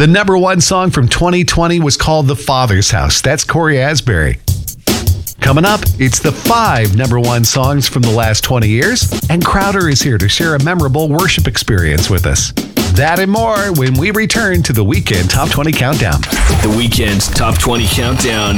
The number one song from 2020 was called The Father's House. That's Corey Asbury. Coming up, it's the 5 number one songs from the last 20 years, and Crowder is here to share a memorable worship experience with us. That and more when we return to the Weekend Top 20 Countdown. The Weekend Top 20 Countdown.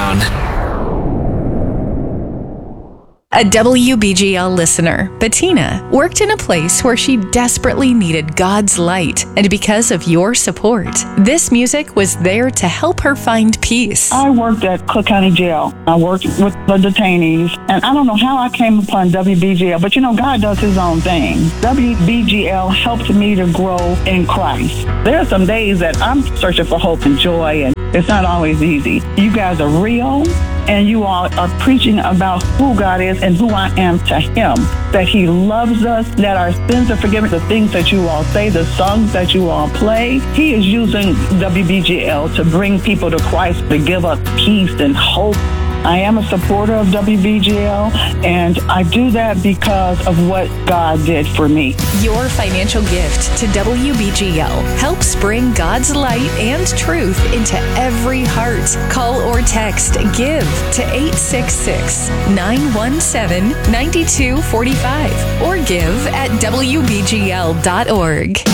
A WBGL listener, Bettina, worked in a place where she desperately needed God's light. And because of your support, this music was there to help her find peace. I worked at Cook County Jail. I worked with the detainees. And I don't know how I came upon WBGL, but God does his own thing. WBGL helped me to grow in Christ. There are some days that I'm searching for hope and joy, and it's not always easy. You guys are real. And you all are preaching about who God is and who I am to him, that he loves us, that our sins are forgiven, the things that you all say, the songs that you all play. He is using WBGL to bring people to Christ, to give us peace and hope. I am a supporter of WBGL, and I do that because of what God did for me. Your financial gift to WBGL helps bring God's light and truth into every heart. Call or text GIVE to 866-917-9245 or give at WBGL.org.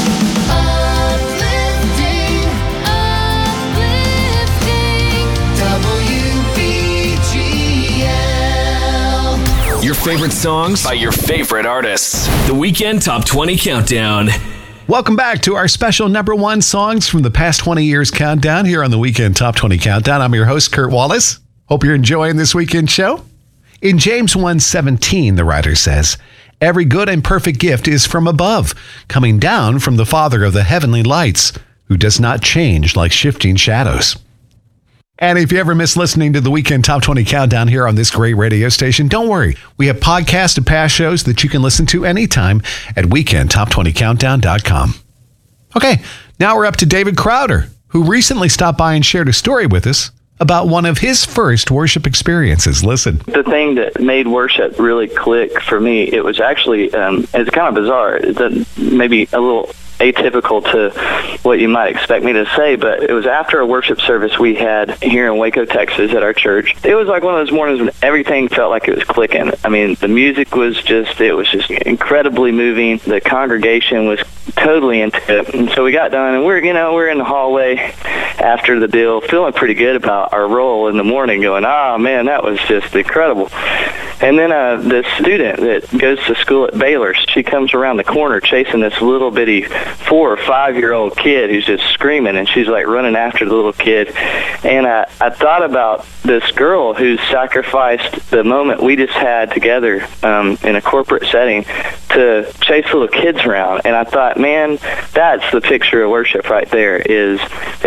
Your favorite songs by your favorite artists. The Weekend Top 20 Countdown. Welcome back to our special number one songs from the past 20 years countdown here on the Weekend Top 20 Countdown. I'm your host, Kurt Wallace. Hope you're enjoying this weekend show. In James 1:17, the writer says, "Every good and perfect gift is from above, coming down from the Father of the heavenly lights, who does not change like shifting shadows." And if you ever miss listening to the Weekend Top 20 Countdown here on this great radio station, don't worry. We have podcasts of past shows that you can listen to anytime at weekendtop20countdown.com. Okay, now we're up to David Crowder, who recently stopped by and shared a story with us about one of his first worship experiences. Listen. The thing that made worship really click for me, it was actually, it's kind of bizarre. It's maybe a little atypical to what you might expect me to say, but it was after a worship service we had here in Waco, Texas at our church. It was like one of those mornings when everything felt like it was clicking. I mean, the music was just incredibly moving. The congregation was totally into it. And so we got done, and we're in the hallway after the deal, feeling pretty good about our role in the morning, going, oh man, that was just incredible. And then this student that goes to school at Baylor, she comes around the corner chasing this little bitty 4 or 5 year old kid who's just screaming, and she's like running after the little kid. And I thought about this girl who sacrificed the moment we just had together in a corporate setting to chase little kids around. And I thought, man, that's the picture of worship right there. Is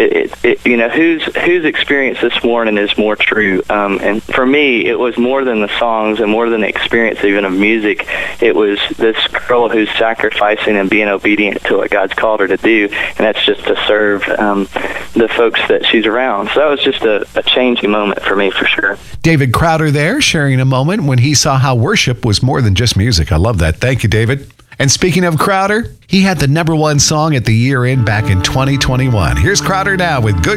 whose experience this morning is more true? And for me, it was more than the songs and more than the experience even of music. It was this girl who's sacrificing and being obedient to what God's called her to do, and that's just to serve the folks that she's around. So that was just a changing moment for me, for sure. David Crowder there, sharing a moment when he saw how worship was more than just music. I love that. Thank you, David. And speaking of Crowder, he had the number one song at the year end back in 2021. Here's Crowder now with Good